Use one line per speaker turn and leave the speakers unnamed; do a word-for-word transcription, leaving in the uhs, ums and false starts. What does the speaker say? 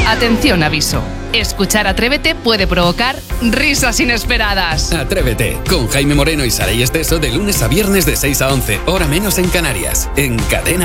Atención, aviso. Escuchar Atrévete puede provocar risas inesperadas.
Atrévete, con Jaime Moreno y Saray Esteso de lunes a viernes de seis a once, hora menos en Canarias, en Cadena